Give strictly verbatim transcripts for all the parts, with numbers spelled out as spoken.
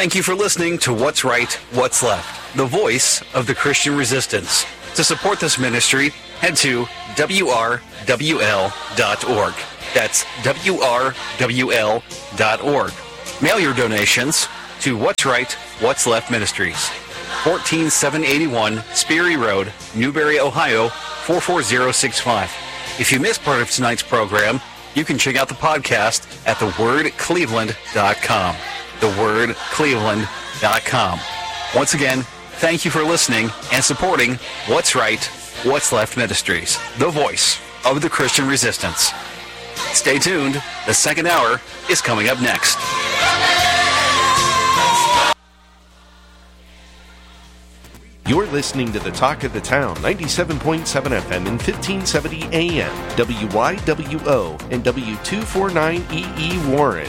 Thank you for listening to What's Right, What's Left, the voice of the Christian resistance. To support this ministry, head to W R W L dot org. That's W R W L dot org. Mail your donations to What's Right, What's Left Ministries, fourteen seven eighty-one Sperry Road, Newberry, Ohio, four four zero six five. If you missed part of tonight's program, you can check out the podcast at the word cleveland dot com. the word cleveland dot com. Once again, thank you for listening and supporting What's Right, What's Left Ministries, the voice of the Christian resistance. Stay tuned. The second hour is coming up next. You're listening to the Talk of the Town, ninety-seven point seven F M and fifteen seventy A M, W Y W O and W two forty-nine E E Warren.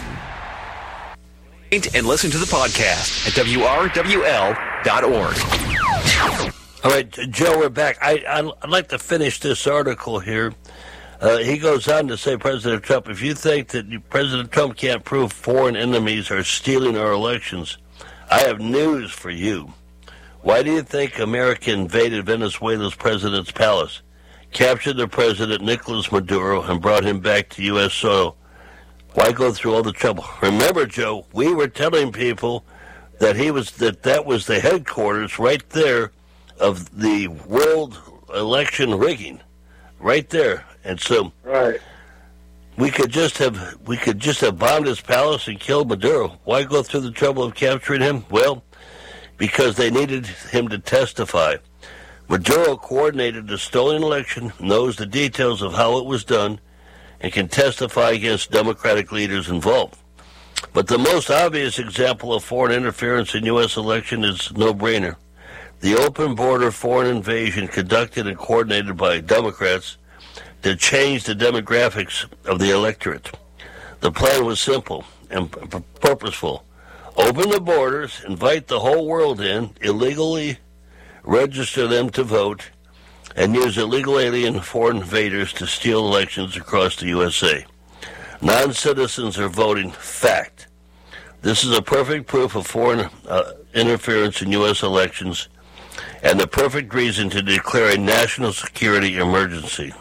And listen to the podcast at W R W L dot org. All right, Joe, we're back. I, I'd like to finish this article here. Uh, he goes on to say, President Trump, if you think that President Trump can't prove foreign enemies are stealing our elections, I have news for you. Why do you think America invaded Venezuela's president's palace, captured the president, Nicolas Maduro, and brought him back to U S soil? Why go through all the trouble? Remember, Joe, we were telling people that he was that that was the headquarters right there of the world election rigging, right there. And so, right, we could just have we could just have bombed his palace and killed Maduro. Why go through the trouble of capturing him? Well, because they needed him to testify. Maduro coordinated the stolen election, knows the details of how it was done, and can testify against Democratic leaders involved. But the most obvious example of foreign interference in U S election is no-brainer. The open border foreign invasion conducted and coordinated by Democrats that changed the demographics of the electorate. The plan was simple and p- purposeful. Open the borders, invite the whole world in, illegally register them to vote, and use illegal alien foreign invaders to steal elections across the U S A. Non-citizens are voting. Fact. This is a perfect proof of foreign uh, interference in U S elections and the perfect reason to declare a national security emergency.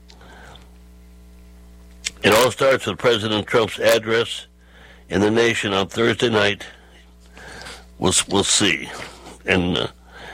It all starts with President Trump's address in the nation on Thursday night. We'll, we'll see. And... Uh,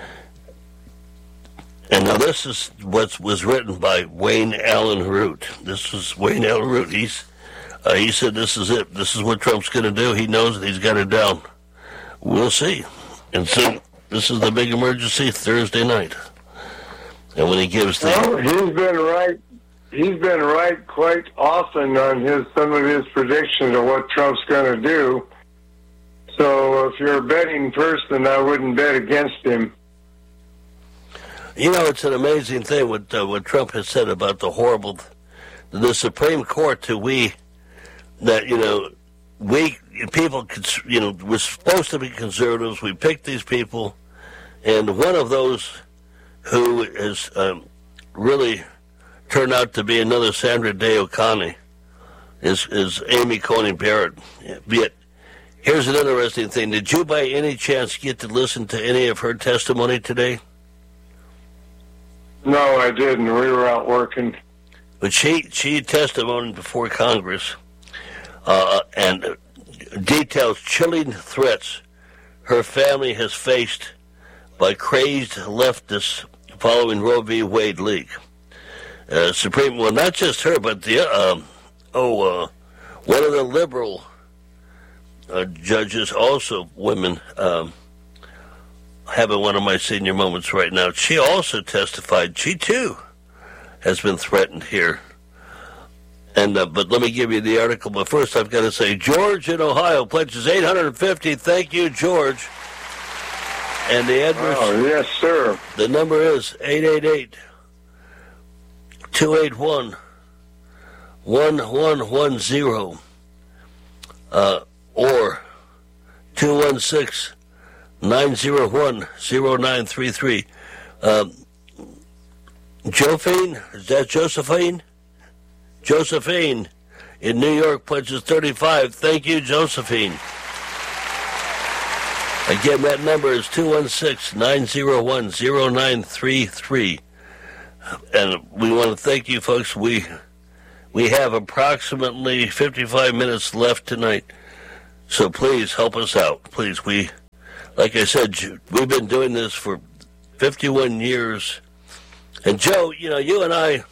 And now this is what was written by Wayne Allen Root. This was Wayne Allen Root. He's, uh, he said this is it. This is what Trump's going to do. He knows that he's got it down. We'll see. And so this is the big emergency Thursday night. And when he gives the... Well, he's been right. He's been right quite often on his some of his predictions of what Trump's going to do. So if you're a betting person, I wouldn't bet against him. You know, it's an amazing thing what uh, what Trump has said about the horrible, the Supreme Court. To we, that you know, we people, you know, we're supposed to be conservatives. We picked these people, and one of those who has um, really turned out to be another Sandra Day O'Connor is is Amy Coney Barrett. Yet, here's an interesting thing: did you, by any chance, get to listen to any of her testimony today? No, I didn't. We were out working. But she she testified before Congress uh, and details chilling threats her family has faced by crazed leftists following Roe v. Wade leak. Uh, Supreme, well, not just her, but the uh, oh, uh, one of the liberal uh, judges, also women. Um, having one of my senior moments right now. She also testified. She, too, has been threatened here. And uh, But let me give you the article. But first, I've got to say, George in Ohio pledges eight hundred fifty. Thank you, George. And the address... Oh, yes, sir. The number is eight eight eight, two eight one, one one one zero. Uh, or two one six, nine zero one, zero nine three three. Um, Josephine, is that Josephine? Josephine in New York pledges thirty-five. Thank you, Josephine. Again, that number is two one six, nine zero one, zero nine three three. And we want to thank you, folks. We we have approximately fifty-five minutes left tonight. So please help us out. Please, we, like I said, we've been doing this for fifty-one years. And Joe, you know, you and I,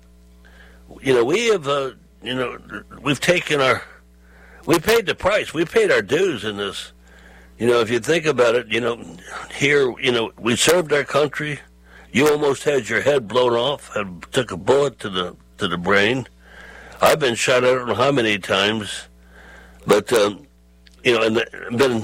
you know, we have, uh, you know, we've taken our, we paid the price. We paid our dues in this. You know, if you think about it, you know, here, you know, we served our country. You almost had your head blown off, had, took a bullet to the to the brain. I've been shot, I don't know how many times, but, um, you know, and been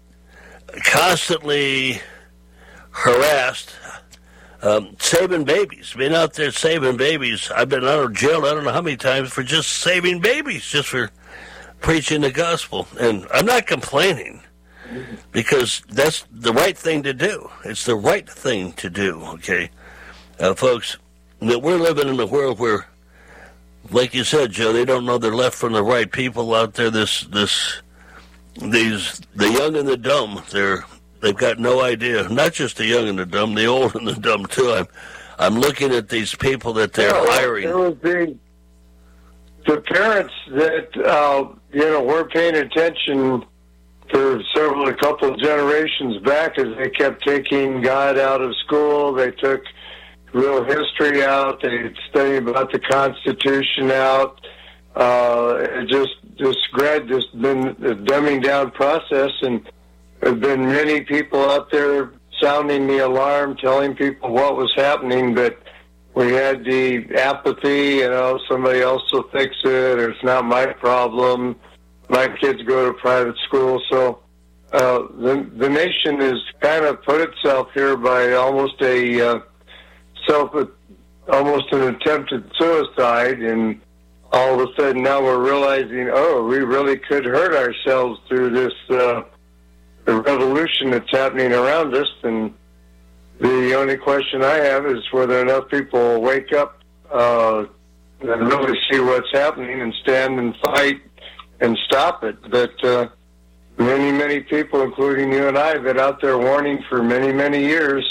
constantly harassed, um, saving babies, been out there saving babies. I've been out of jail, I don't know how many times, for just saving babies, just for preaching the gospel. And I'm not complaining, because that's the right thing to do. It's the right thing to do, okay? Uh, folks, that we're living in a world where, like you said, Joe, they don't know the left from the right. People out there, this, this, these, the young and the dumb, they're, they've got no idea. Not just the young and the dumb, the old and the dumb, too. I'm, I'm looking at these people that they're well, hiring. It would be the parents that, uh, you know, were paying attention for several, a couple of generations back, as they kept taking God out of school. They took real history out. They studied about the Constitution out. Uh, it just, just grad, just been a dumbing down process, and there have been many people out there sounding the alarm, telling people what was happening, but we had the apathy, you know, somebody else will fix it, or it's not my problem. My kids go to private school, so uh, the the nation has kind of put itself here by almost a uh, self, almost an attempted suicide, and all of a sudden now we're realizing, oh, we really could hurt ourselves through this uh, the revolution that's happening around us. And the only question I have is whether enough people will wake up uh, and really see what's happening and stand and fight and stop it. But uh, many, many people, including you and I, have been out there warning for many, many years.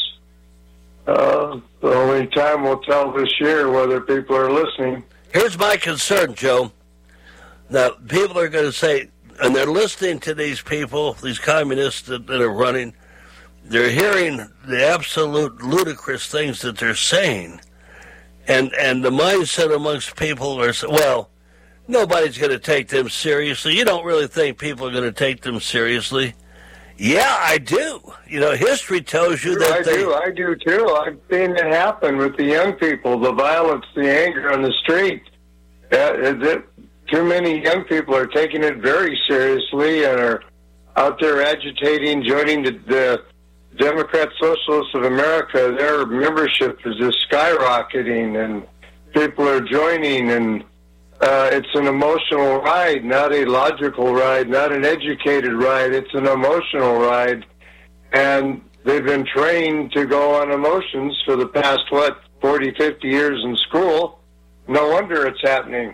Uh, the only time will tell this year whether people are listening. Here's my concern, Joe. Now, people are going to say, and they're listening to these people, these communists that, that are running, they're hearing the absolute ludicrous things that they're saying. And, and the mindset amongst people are, well, nobody's going to take them seriously. You don't really think people are going to take them seriously? Yeah, I do. You know, history tells you that I they... do, I do too. I've seen it happen with the young people, the violence, the anger on the street. Uh, it, too many young people are taking it very seriously and are out there agitating, joining the, the Democrat Socialists of America. Their membership is just skyrocketing, and people are joining, and Uh, it's an emotional ride, not a logical ride, not an educated ride. It's an emotional ride. And they've been trained to go on emotions for the past, what, forty, fifty years in school. No wonder it's happening.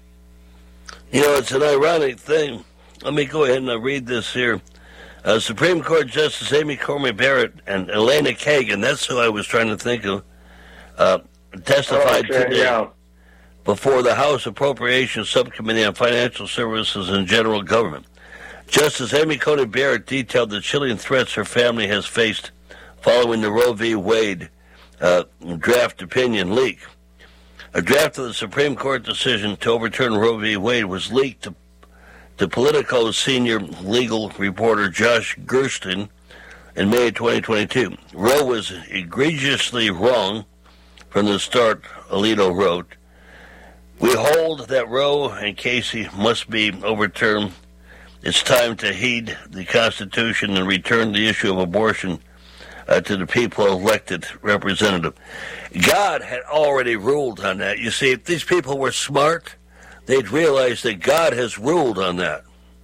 You know, it's an ironic thing. Let me go ahead and read this here. Uh, Supreme Court Justice Amy Coney Barrett and Elena Kagan, that's who I was trying to think of, uh, testified okay, today. Yeah. Before the House Appropriations Subcommittee on Financial Services and General Government. Justice Amy Coney Barrett detailed the chilling threats her family has faced following the Roe v. Wade uh, draft opinion leak. A draft of the Supreme Court decision to overturn Roe v. Wade was leaked to, to Politico's senior legal reporter Josh Gersten in May twenty twenty-two. Roe was egregiously wrong from the start, Alito wrote. We hold that Roe and Casey must be overturned. It's time to heed the Constitution and return the issue of abortion uh, to the people elected representative. God had already ruled on that. You see, if these people were smart, they'd realize that God has ruled on that.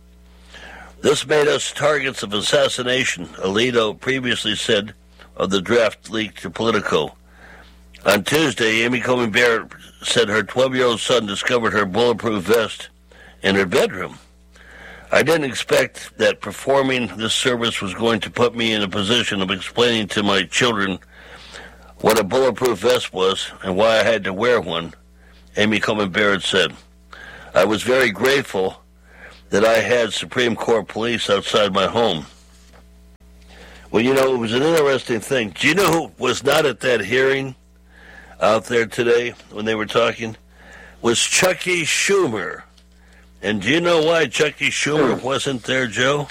This made us targets of assassination, Alito previously said of the draft leak to Politico. On Tuesday, Amy Coney Barrett said her twelve-year-old son discovered her bulletproof vest in her bedroom. I didn't expect that performing this service was going to put me in a position of explaining to my children what a bulletproof vest was and why I had to wear one, Amy Coney Barrett said. I was very grateful that I had Supreme Court police outside my home. Well, you know, it was an interesting thing. Do you know who was not at that hearing out there today when they were talking? Was Chucky Schumer. And do you know why Chucky Schumer wasn't there, Joe?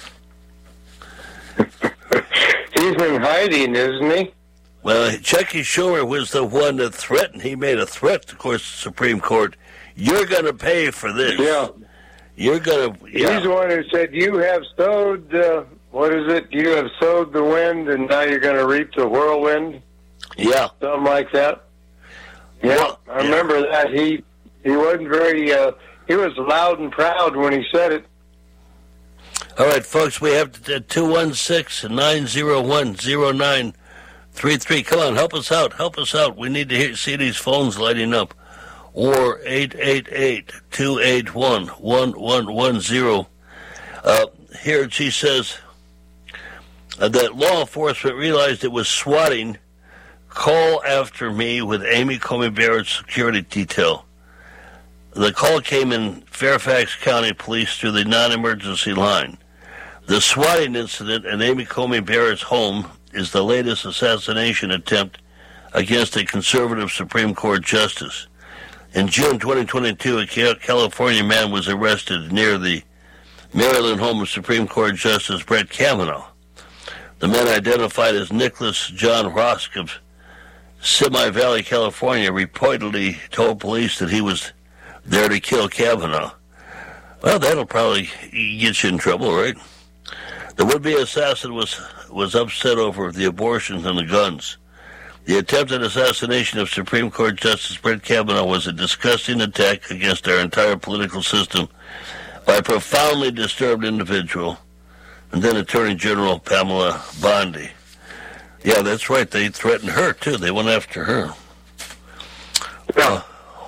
He's in hiding, isn't he? Well, Chucky Schumer was the one that threatened. He made a threat, of course, to the Supreme Court. You're going to pay for this. Yeah. You're going to... Yeah. He's the one who said, you have sowed, uh, what is it? You have sowed the wind, and now you're going to reap the whirlwind? Yeah. Something like that. Yeah, well, I remember yeah. that. He he wasn't very... Uh, he was loud and proud when he said it. All right, folks, we have two one six, nine zero one, zero nine three three. Come on, help us out. Help us out. We need to hear, see these phones lighting up. Or eight eight eight, two eight one, one one one zero. Uh, here she says uh, that law enforcement realized it was swatting. Call after me with Amy Coney Barrett's security detail. The call came in Fairfax County Police through the non-emergency line. The swatting incident in Amy Coney Barrett's home is the latest assassination attempt against a conservative Supreme Court justice. In June twenty twenty-two, a California man was arrested near the Maryland home of Supreme Court Justice Brett Kavanaugh. The man, identified as Nicholas John Rosk of Simi Valley, California, reportedly told police that he was there to kill Kavanaugh. Well, that'll probably get you in trouble, right? The would-be assassin was, was upset over the abortions and the guns. The attempted assassination of Supreme Court Justice Brett Kavanaugh was a disgusting attack against our entire political system by a profoundly disturbed individual, and then Attorney General Pamela Bondi. Yeah, that's right. They threatened her, too. They went after her. Yeah.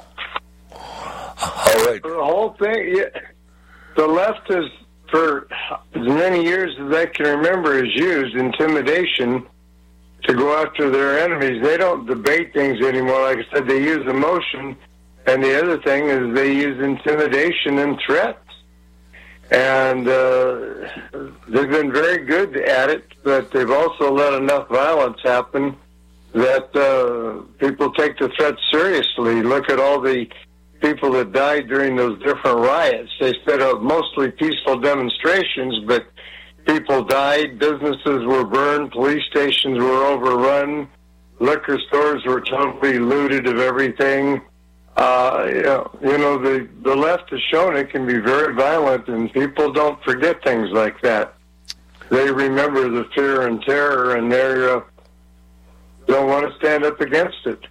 All right. The whole thing, yeah, the left has, for as many years as I can remember, has used intimidation to go after their enemies. They don't debate things anymore. Like I said, they use emotion. And the other thing is they use intimidation and threats. And uh, they've been very good at it, but they've also let enough violence happen that uh, people take the threats seriously. Look at all the people that died during those different riots. They set up mostly peaceful demonstrations, but people died, businesses were burned, police stations were overrun, liquor stores were totally looted of everything. Uh, you know, you know the, the left has shown it can be very violent, and people don't forget things like that. They remember the fear and terror, and they uh, don't want to stand up against it.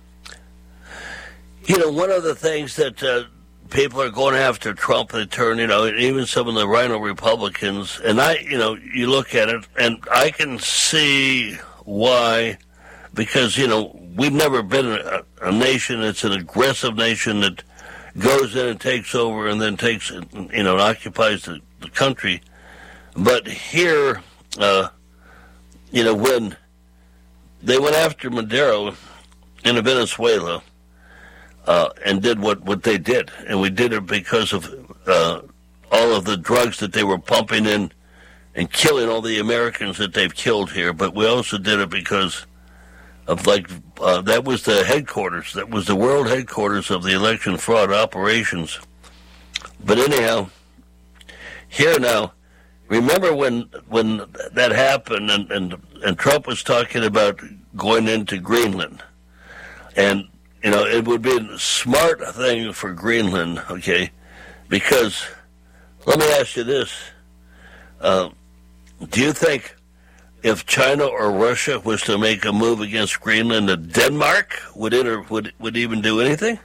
You know, one of the things that uh, people are going after Trump in turn, you know, even some of the Rhino Republicans, and I, you know, you look at it, and I can see why, because, you know, we've never been a, a nation that's an aggressive nation that goes in and takes over and then takes, you know, and occupies the, the country. But here, uh, you know, when they went after Maduro in Venezuela, Uh, and did what, what they did. And we did it because of uh, all of the drugs that they were pumping in and killing all the Americans that they've killed here. But we also did it because of, like, uh, that was the headquarters. That was the world headquarters of the election fraud operations. But anyhow, here now, remember when when that happened and, and, and Trump was talking about going into Greenland. And you know, it would be a smart thing for Greenland, okay, because, let me ask you this, uh, do you think if China or Russia was to make a move against Greenland, that Denmark would enter, would would even do anything?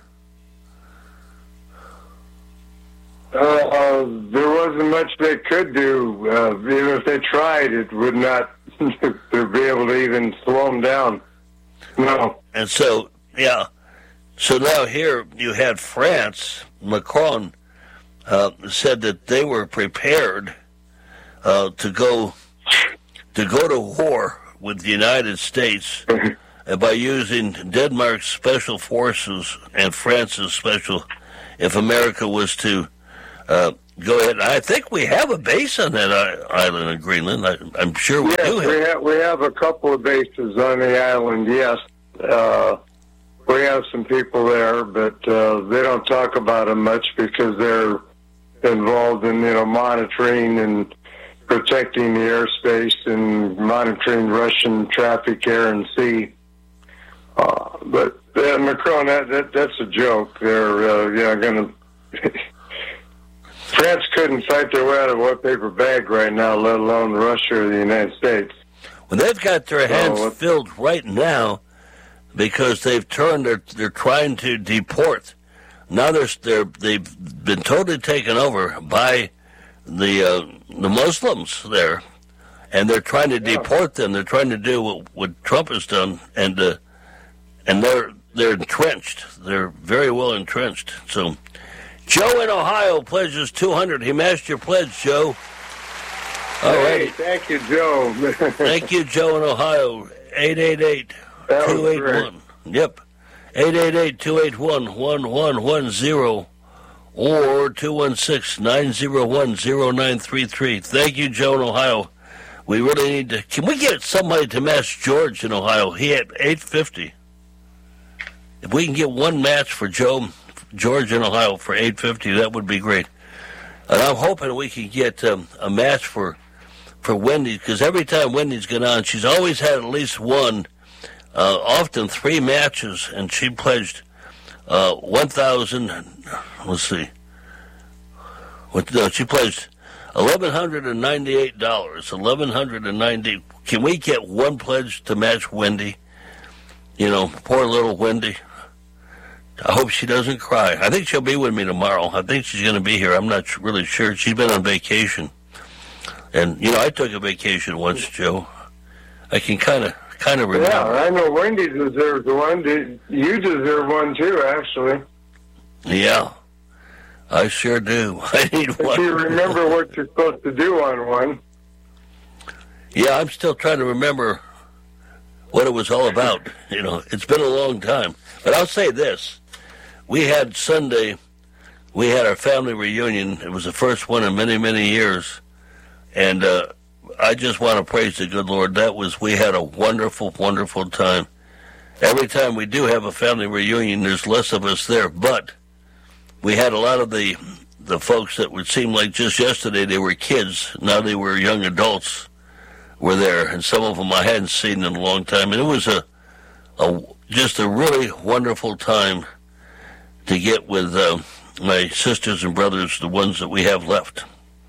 Uh, uh, there wasn't much they could do. Uh, even if they tried, it would not be able to even slow them down. No. And so, yeah. So now here you had France, Macron, uh, said that they were prepared uh, to go to go to war with the United States uh, by using Denmark's special forces and France's special, if America was to uh, go ahead. I think we have a base on that island of Greenland. I, I'm sure we yes, do have. We have. We have a couple of bases on the island, yes. Uh, we have some people there, but uh, they don't talk about them much because they're involved in, you know, monitoring and protecting the airspace and monitoring Russian traffic, air, and sea. Uh, but uh, Macron, that, that that's a joke. They're uh, you know going to. France couldn't fight their way out of a wet paper bag right now, let alone Russia or the United States. Well, they've got their hands oh, filled right now because they've turned. They're they're trying to deport. Now they're, they're they've been totally taken over by the uh, the Muslims there, and they're trying to yeah. deport them. They're trying to do what, what Trump has done, and uh, and they're they're entrenched. They're very well entrenched. So, Joe in Ohio pledges two hundred. He matched your pledge, Joe. All hey, right. Thank you, Joe. Thank you, Joe in Ohio. eight eight eight, two eight one. Yep. eight eight eight, two eight one, one one one zero or two one six, nine zero one, zero nine three three. Thank you, Joe in Ohio. We really need to... Can we get somebody to match George in Ohio? He had eight fifty. If we can get one match for Joe, George in Ohio for eight fifty, that would be great. And I'm hoping we can get um, a match for, for Wendy, because every time Wendy's gone on, she's always had at least one, uh, often three matches, and she pledged uh, one thousand... Let's see. What, no, she pledged eleven hundred ninety-eight dollars. eleven hundred ninety. Can we get one pledge to match Wendy? You know, poor little Wendy. I hope she doesn't cry. I think she'll be with me tomorrow. I think she's going to be here. I'm not really sure. She's been on vacation. And, you know, I took a vacation once, Joe. I can kind of kind of remember. Yeah, I know Wendy deserves one. You deserve one, too, actually. Yeah, I sure do. I need if one. If you remember what you're supposed to do on one. Yeah, I'm still trying to remember what it was all about. You know, it's been a long time. But I'll say this. We had Sunday, we had our family reunion. It was the first one in many, many years. And uh, I just want to praise the good Lord. That was, we had a wonderful, wonderful time. Every time we do have a family reunion, there's less of us there. But we had a lot of the the folks that would seem like just yesterday they were kids. Now they were young adults were there. And some of them I hadn't seen in a long time. And it was a, a just a really wonderful time to get with uh, my sisters and brothers, the ones that we have left.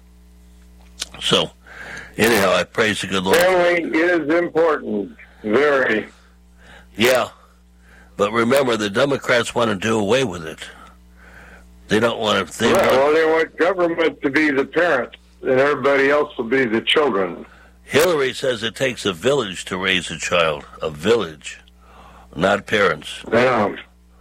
So, anyhow, I praise the good Lord. Family is important, very. Yeah, but remember, the Democrats want to do away with it. They don't want to... They yeah, want, well, they want government to be the parent, and everybody else will be the children. Hillary says it takes a village to raise a child. A village, not parents. Yeah.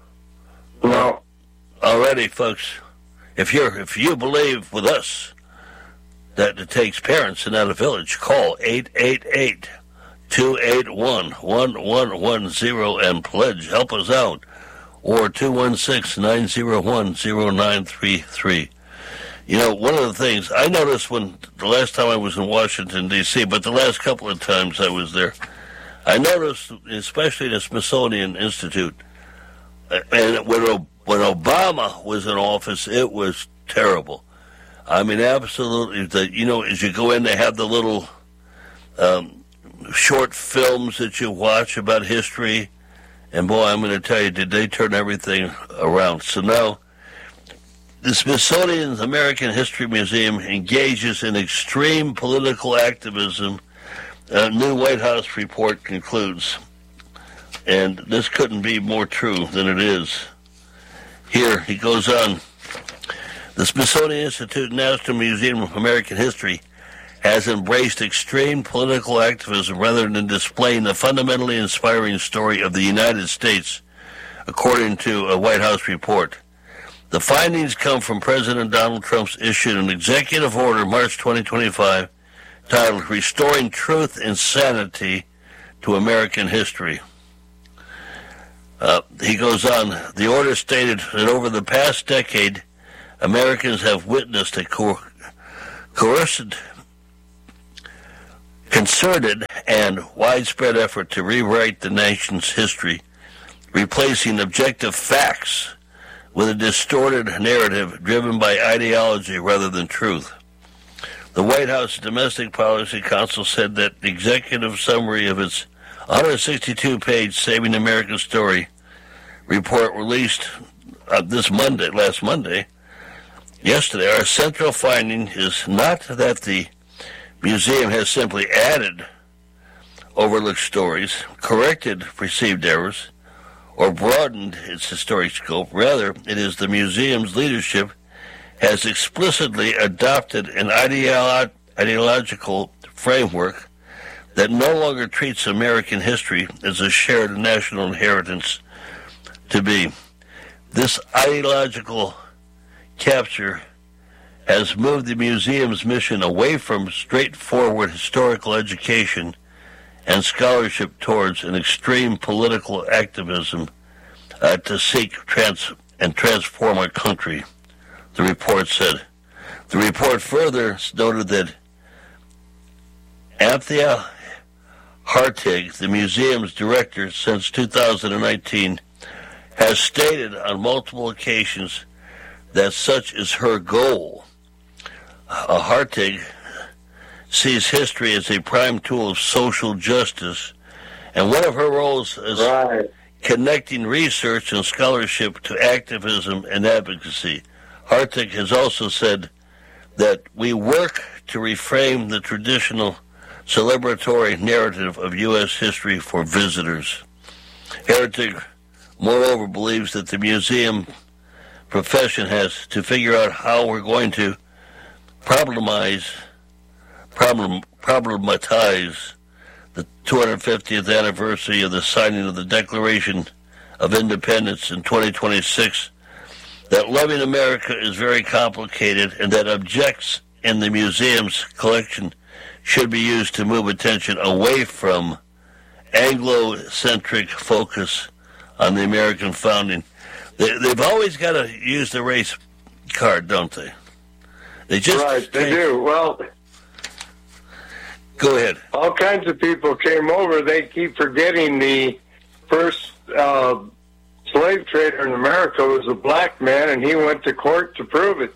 No. Alrighty, folks. If you're if you believe with us that it takes parents and not a village, call eight eight eight, two eight one, one one one zero and pledge. Help us out. Or two one six, nine zero one, zero nine three three. You know, one of the things I noticed when the last time I was in Washington, D C, but the last couple of times I was there, I noticed, especially the Smithsonian Institute, and when when Obama was in office, it was terrible. I mean, absolutely. The, you know, as you go in, they have the little um, short films that you watch about history. And boy, I'm going to tell you, did they turn everything around. So now, the Smithsonian's American History Museum engages in extreme political activism. A new White House report concludes. And this couldn't be more true than it is. Here, he goes on. The Smithsonian Institute National Museum of American History has embraced extreme political activism rather than displaying the fundamentally inspiring story of the United States, according to a White House report. The findings come from President Donald Trump's issued an executive order March twenty twenty-five titled Restoring Truth and Sanity to American History. Uh, he goes on, the order stated that over the past decade, Americans have witnessed a co- coerced, concerted, and widespread effort to rewrite the nation's history, replacing objective facts with a distorted narrative driven by ideology rather than truth. The White House Domestic Policy Council said that the executive summary of its one hundred sixty-two page Saving American Story report released uh, this Monday, last Monday, yesterday, our central finding is not that the museum has simply added overlooked stories, corrected perceived errors, or broadened its historic scope. Rather, it is the museum's leadership has explicitly adopted an ideolo- ideological framework that no longer treats American history as a shared national inheritance to be. This ideological capture has moved the museum's mission away from straightforward historical education and scholarship towards an extreme political activism uh, to seek trans- and transform our country, the report said. The report further noted that Anthea Hartig, the museum's director since two thousand nineteen, has stated on multiple occasions that such is her goal. Uh, Hartig sees history as a prime tool of social justice, and one of her roles is Right. connecting research and scholarship to activism and advocacy. Hartig has also said that we work to reframe the traditional celebratory narrative of U S history for visitors. Hartig, moreover, believes that the museum profession has to figure out how we're going to problemize Problem, problematize the two hundred fiftieth anniversary of the signing of the Declaration of Independence in twenty twenty-six, that loving America is very complicated and that objects in the museum's collection should be used to move attention away from Anglo-centric focus on the American founding. They, they've always got to use the race card, don't they? They just Right, they do. Well, go ahead. all kinds of people came over. They keep forgetting the first uh, slave trader in America was a black man, and he went to court to prove it.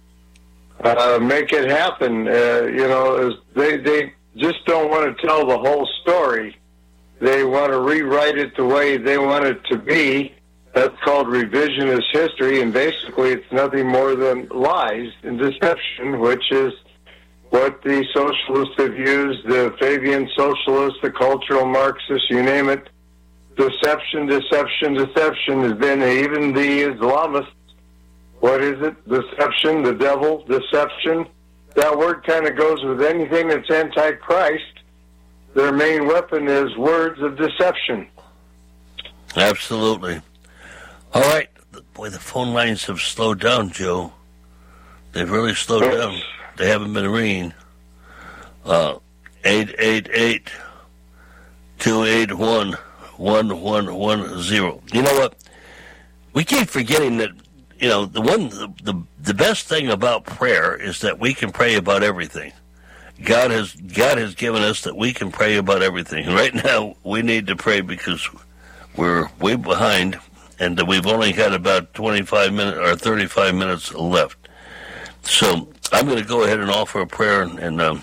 Uh, make it happen. Uh, you know, as they they just don't want to tell the whole story. They want to rewrite it the way they want it to be. That's called revisionist history, and basically it's nothing more than lies and deception, which is what the socialists have used, the Fabian socialists, the cultural Marxists, you name it. Deception, deception, deception has been, even the Islamists. What is it? Deception, the devil, deception. That word kind of goes with anything that's anti-Christ. Their main weapon is words of deception. Absolutely. All right. Boy, the phone lines have slowed down, Joe. They've really slowed Oops. down. They haven't been ringing. Uh, eight eight eight, two eight one, one one one zero. You know what? We keep forgetting that, you know, the one, the, the, the best thing about prayer is that we can pray about everything. God has God has given us that we can pray about everything. And right now, we need to pray because we're way behind, and we've only got about twenty-five minutes or thirty-five minutes left. So I'm going to go ahead and offer a prayer, and and, um,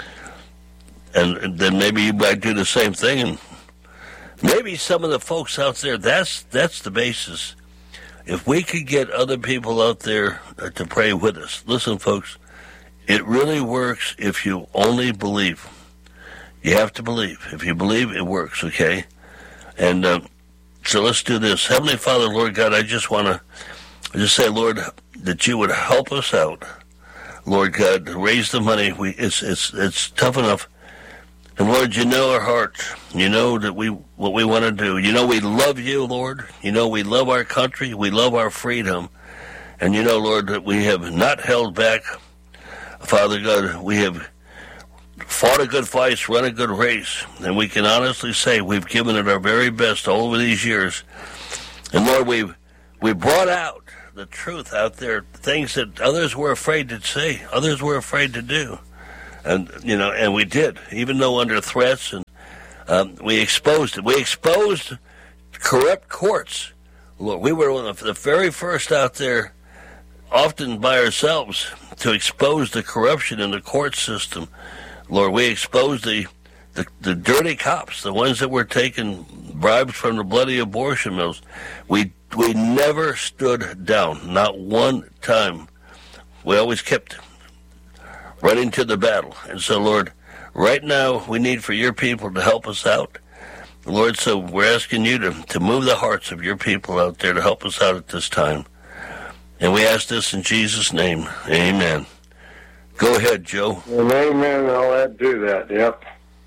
and and then maybe you might do the same thing, and maybe some of the folks out there. That's that's the basis. If we could get other people out there to pray with us, listen, folks. It really works if you only believe. You have to believe. If you believe, it works, okay? And uh, so let's do this. Heavenly Father, Lord God, I just want to just say, Lord, that you would help us out. Lord God, to raise the money. We it's it's it's tough enough. And Lord, you know our hearts. You know that we what we want to do. You know we love you, Lord. You know we love our country. We love our freedom. And you know, Lord, that we have not held back. Father God, we have fought a good fight, run a good race, and we can honestly say we've given it our very best all over these years. And Lord, we've we brought out the truth out there, things that others were afraid to say, others were afraid to do. And, you know, and we did, even though under threats, and um, we exposed it. We exposed corrupt courts. Lord, we were one of the very first out there, often by ourselves, to expose the corruption in the court system. Lord, we exposed the, the, the dirty cops, the ones that were taking bribes from the bloody abortion mills. We we never stood down, not one time. We always kept running to the battle. And so, Lord, right now we need for your people to help us out. Lord, so we're asking you to, to move the hearts of your people out there to help us out at this time. And we ask this in Jesus' name. Amen. Go ahead, Joe. Well, amen. I'll add to that. Yep.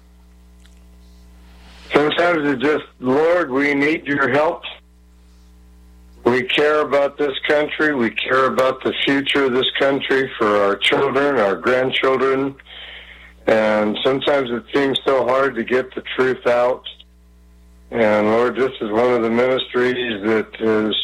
Sometimes it's just, Lord, we need your help. We care about this country. We care about the future of this country for our children, our grandchildren. And sometimes it seems so hard to get the truth out. And Lord, this is one of the ministries that has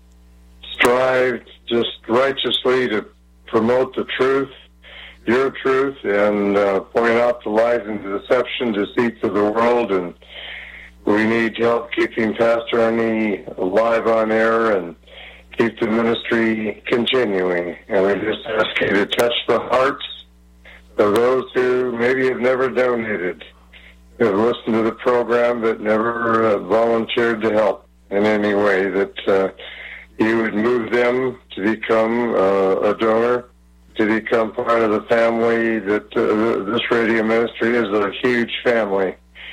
strived just righteously to promote the truth, your truth, and uh, point out the lies and deception, deceits of the world. And we need help keeping Pastor Ernie alive on air and keep the ministry continuing. And we just ask you to touch the hearts of those who maybe have never donated, who have listened to the program but never uh, volunteered to help in any way, that uh, you would move them to become uh, a donor, to become part of the family. That uh, this radio ministry is a huge family.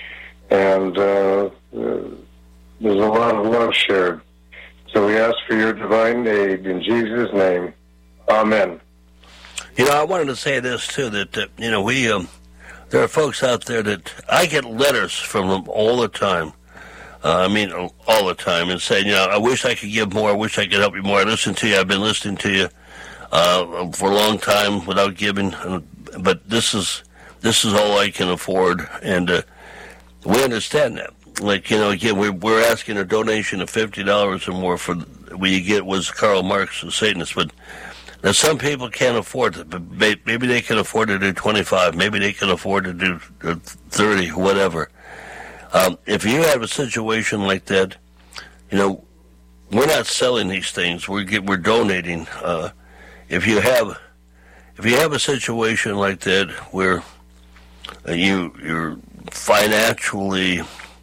And uh, uh, there's a lot of love shared. So we ask for your divine aid in Jesus' name. Amen. You know, I wanted to say this, too, that, uh, you know, we, um, there are folks out there that I get letters from them all the time. Uh, I mean, all the time, and saying, you know, I wish I could give more. I wish I could help you more. I listen to you. I've been listening to you uh, for a long time without giving. But this is this is all I can afford, and uh, we understand that. Like, you know, again, we're, we're asking a donation of fifty dollars or more for what you get was Karl Marx, a Satanist. But now some people can't afford it. But maybe they can afford to do twenty-five. Maybe they can afford to do thirty, whatever. Um, if you have a situation like that, you know, we're not selling these things. We're get, we're donating. Uh, if you have if you have a situation like that where uh, you you're financially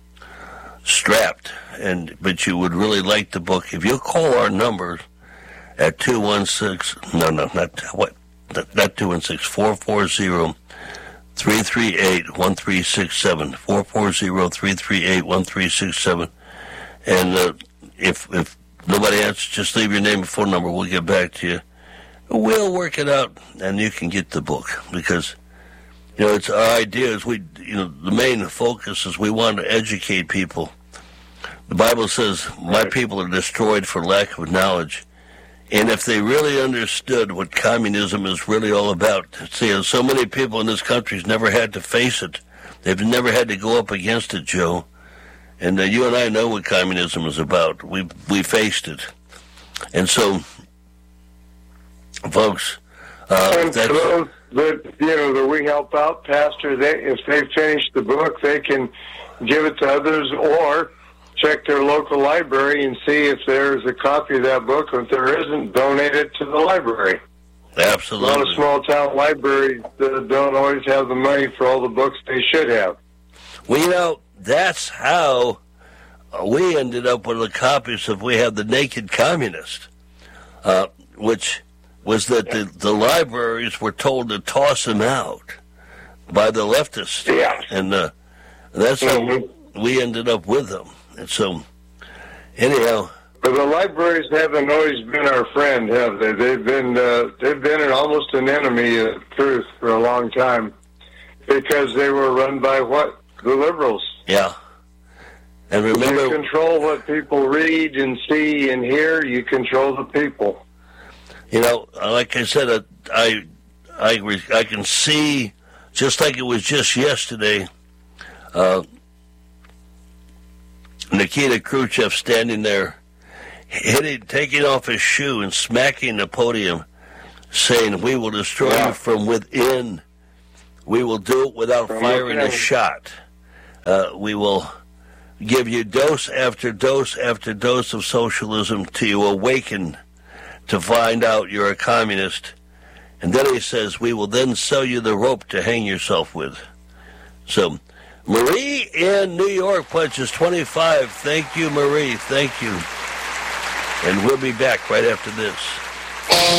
strapped, and but you would really like the book, if you call our number at two one six no no not what not two one six four four zero. three three eight, one three six seven, four four zero, three three eight, one three six seven. And uh, if if nobody answers, just leave your name and phone number. We'll get back to you. We'll work it out, and you can get the book. Because, you know, it's our idea is we, you know, the main focus is we want to educate people. The Bible says, my people are destroyed for lack of knowledge. And if they really understood what communism is really all about, see, so many people in this country have never had to face it. They've never had to go up against it, Joe. And uh, you and I know what communism is about. We we faced it. And so, folks, uh, and that's... for those that, you know, that we help out, Pastor, they, if they finish the book, they can give it to others or check their local library and see if there's a copy of that book. If there isn't, donate it to the library. Absolutely. A lot of small-town libraries uh, don't always have the money for all the books they should have. Well, you know, that's how we ended up with the copies of We Have the Naked Communist, uh, which was that the, the libraries were told to toss them out by the leftists. Yeah. And uh, that's mm-hmm. how we ended up with them. And so, anyhow, but the libraries haven't always been our friend, have they? They've been uh, they've been an, almost an enemy of truth for a long time, because they were run by what? The liberals. Yeah. And remember, you control what people read and see and hear. You control the people. You know, like I said, uh, I, I, I can see, just like it was just yesterday, uh, Nikita Khrushchev standing there, hitting, taking off his shoe and smacking the podium, saying, "We will destroy yeah. you from within. We will do it without from firing within. a shot. Uh, we will give you dose after dose after dose of socialism till you awaken to find out you're a communist." And then he says, "We will then sell you the rope to hang yourself with." So, Marie in New York pledges twenty-five. Thank you, Marie. Thank you. And we'll be back right after this.